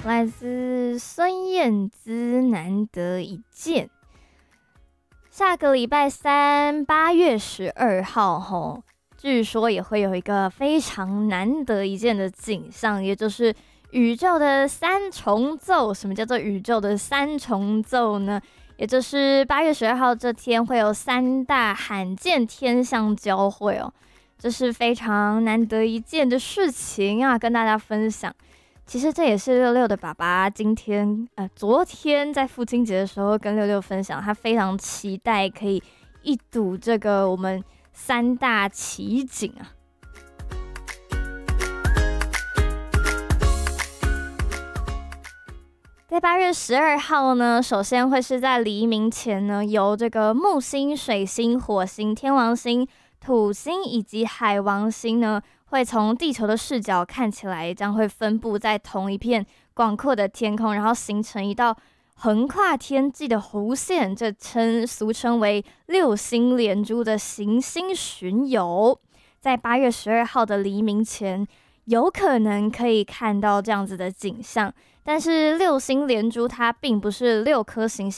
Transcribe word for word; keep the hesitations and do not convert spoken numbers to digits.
来自孙燕姿《难得一见》。下个礼拜三，八月十二号，吼，据说也会有一个非常难得一见的景象，也就是宇宙的三重奏。什么叫做宇宙的三重奏呢？也就是八月十二号这天会有三大罕见天象交汇哦，这是非常难得一见的事情啊，跟大家分享。其实这也是六六的爸爸今天呃昨天在父亲节的时候跟六六分享，他非常期待可以一睹这个我们三大奇景啊。在八月十二号呢，首先会是在黎明前呢，由这个木星、水星、火星、天王星、土星以及海王星呢，会从地球的视角看起来，将会分布在同一片广阔的天空，然后形成一道横跨天际的弧线，这称俗称为六星连珠的行星巡游。在八月十二号的黎明前，有可能可以看到这样子的景象。但是六星连珠它并不是六颗行星